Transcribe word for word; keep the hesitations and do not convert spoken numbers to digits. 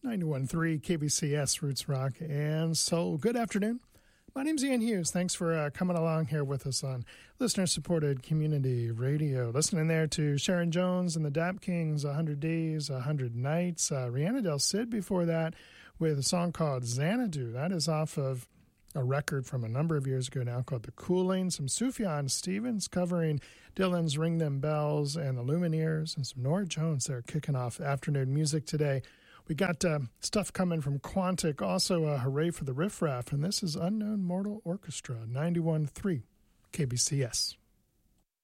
ninety-one point three K B C S, Roots Rock and Soul. Good afternoon. My name's Ian Hughes. Thanks for uh, coming along here with us on listener-supported community radio. Listening there to Sharon Jones and the Dap Kings, one hundred days, one hundred nights. Uh, Rihanna Del Cid before that with a song called Xanadu. That is off of a record from a number of years ago now called The Cooling. Some Sufjan Stevens covering Dylan's Ring Them Bells and the Lumineers, and some Norah Jones there kicking off afternoon music today. We got uh, stuff coming from Quantic, also uh, Hooray for the Riff Raff, and this is Unknown Mortal Orchestra, ninety-one point three K B C S.